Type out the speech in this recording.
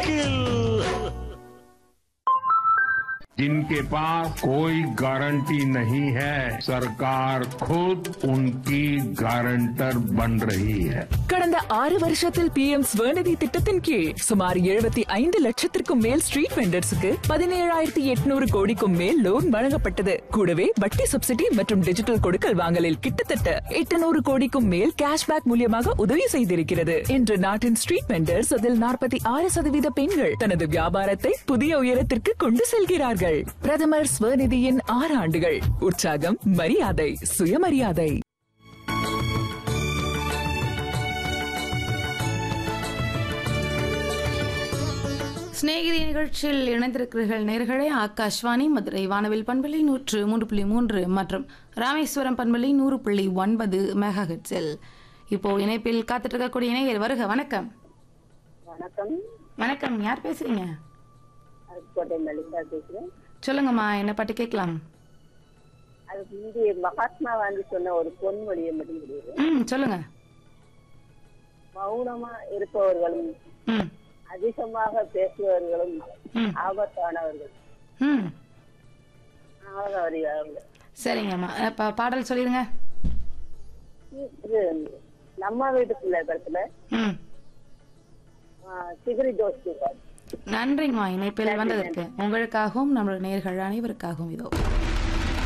जिनके पास कोई गारंटी नहीं है, सरकार खुद उनकी गारंटर बन रही है। கடந்த 6 வருஷத்தில் PM ஸ்வநிதி திட்டத்தின் கீழ் சுமார் 75 லட்சத்திற்கும் மேல் ஸ்ட்ரீட் வெண்டர்ஸுக்கு 17,800 கோடிக்கும் மேல் லோன் வழங்கப்பட்டது. கூடவே வட்டி சப்சிடி மற்றும் டிஜிட்டல் கொடுக்கல் வாங்கலில் கிட்டத்தட்ட 800 கோடிக்கும் மேல் கேஷ்பேக் மூலியமாக உதவி செய்திருக்கிறது. இன்று நாட்டின் ஸ்ட்ரீட் வெண்டர்ஸ் அதில் 46% பெண்கள் தனது வியாபாரத்தை புதிய உயரத்திற்கு கொண்டு செல்கிறார்கள். பிரதமர் ஸ்வநிதியின் 6 ஆண்டுகள் உற்சாகம், மரியாதை, சுயமரியாதை. ஸ்நேகிதி நிகழ்ச்சியில் இணைந்திருக்கிறீர்கள் நேயர்களே. ஆகாஷ்வாணி மதுரை வானவில் பண்பலை 103.3 மற்றும் ராமேஸ்வரம் பண்பலை 100.9 மெகாஹெர்ட்ஸில் இப்போ இணைப்பில் காத்துட்டு இருக்கக்கூடிய நேயர் வருக. வணக்கம். வணக்கம். வணக்கம், யார் பேசுறீங்க? கோட்டை மல்லிகா பேசுறேன். சொல்லுங்கம்மா, என்ன பாட்டு கேட்கலாம்? அதுக்கு முந்தைய மகாத்மா காந்தி சொன்ன ஒரு பொன்மொழியை மட்டும் முடியுது. சொல்லுங்க. மௌனமா இருப்பவர்களும் அதிகமாக பேசுபவர்களும் ஆபத்தானவர்கள். சரிங்கம்மா, பாடல் சொல்லிருங்க. இது நம்ம வீட்டு பிள்ளை படத்துல சிகரி தோஸ்தி. நன்றிங்கம்மா இணைப்பில் வந்ததற்கு. உங்களுக்காகவும் நம்மளுடைய நேயர்கள் அனைவருக்காகவும் இதோ